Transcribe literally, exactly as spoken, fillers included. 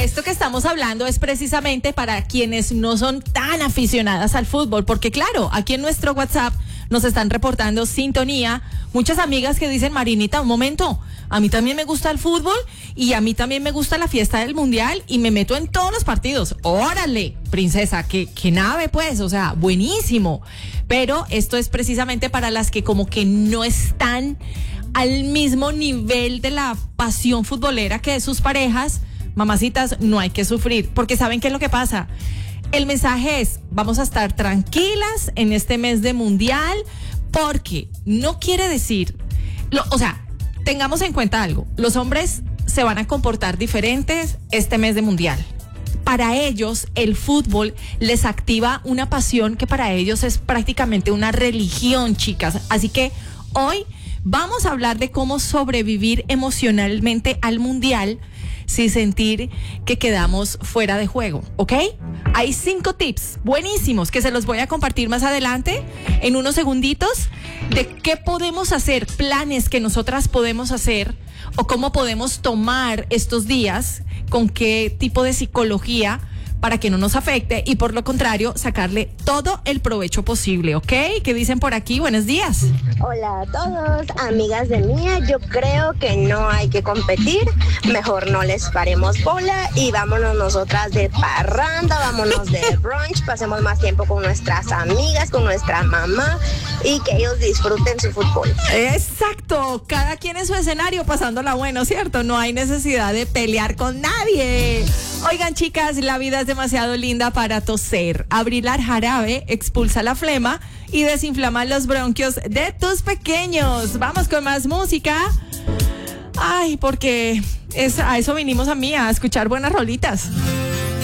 esto que estamos hablando es precisamente para quienes no son tan aficionadas al fútbol, porque claro, aquí en nuestro WhatsApp nos están reportando sintonía muchas amigas que dicen, Marinita, un momento, a mí también me gusta el fútbol y a mí también me gusta la fiesta del mundial y me meto en todos los partidos. Órale, princesa, qué, qué nave pues, o sea, buenísimo. Pero esto es precisamente para las que como que no están al mismo nivel de la pasión futbolera que sus parejas. Mamacitas, no hay que sufrir, porque ¿saben qué es lo que pasa? El mensaje es, vamos a estar tranquilas en este mes de mundial, porque no quiere decir, lo, o sea, tengamos en cuenta algo, los hombres se van a comportar diferentes este mes de mundial. Para ellos, el fútbol les activa una pasión que para ellos es prácticamente una religión, chicas. Así que hoy vamos a hablar de cómo sobrevivir emocionalmente al mundial sin sentir que quedamos fuera de juego, ¿ok? Hay cinco tips buenísimos que se los voy a compartir más adelante en unos segunditos de qué podemos hacer, planes que nosotras podemos hacer o cómo podemos tomar estos días, con qué tipo de psicología para que no nos afecte y por lo contrario sacarle todo el provecho posible, ¿ok? ¿Qué dicen por aquí? Buenos días. Hola a todos, amigas de Mía. Yo creo que no hay que competir, mejor no les paremos bola y vámonos nosotras de parranda, vámonos de brunch, pasemos más tiempo con nuestras amigas, con nuestra mamá y que ellos disfruten su fútbol. Exacto, cada quien en su escenario pasándola bueno, ¿cierto? No hay necesidad de pelear con nadie. Oigan, chicas, la vida es demasiado linda para toser. Abrilar jarabe expulsa la flema y desinflama los bronquios de tus pequeños. Vamos con más música. Ay, porque es, a eso vinimos a mí, a escuchar buenas rolitas.